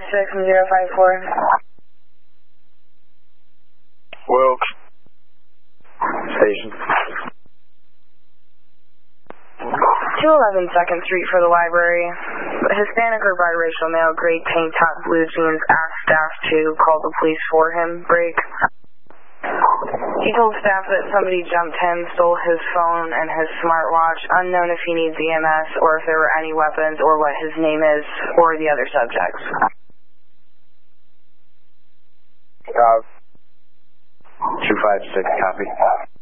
256 and 054. Wilkes. Station. 211 2nd Street for the library. Hispanic or biracial male, gray tank top, blue jeans, asked staff to call the police for him. Break. He told staff that somebody jumped him, stole his phone and his smartwatch, unknown if he needs EMS or if there were any weapons or what his name is or the other subjects. 256, copy.